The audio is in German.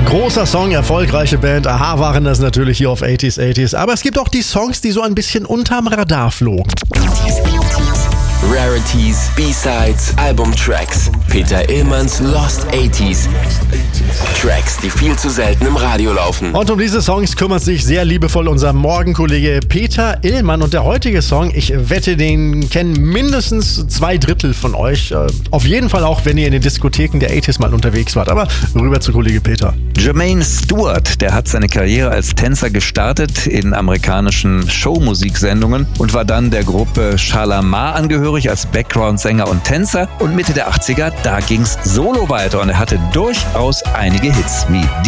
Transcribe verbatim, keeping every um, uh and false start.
Großer Song, erfolgreiche Band. Aha waren das natürlich hier auf achtziger achtziger. Aber es gibt auch die Songs, die so ein bisschen unterm Radar flogen. Rarities, B-Sides, Albumtracks. Peter Illmanns Lost achtziger. Tracks, die viel zu selten im Radio laufen. Und um diese Songs kümmert sich sehr liebevoll unser Morgenkollege Peter Illmann. Und der heutige Song, ich wette, den kennen mindestens zwei Drittel von euch. Auf jeden Fall auch, wenn ihr in den Diskotheken der achtziger mal unterwegs wart. Aber rüber zu Kollege Peter. Jermaine Stewart, der hat seine Karriere als Tänzer gestartet in amerikanischen Showmusiksendungen und war dann der Gruppe Shalamar angehörig als Background-Sänger und Tänzer. Und Mitte der achtziger, da ging's solo weiter und er hatte durchaus einige Hits wie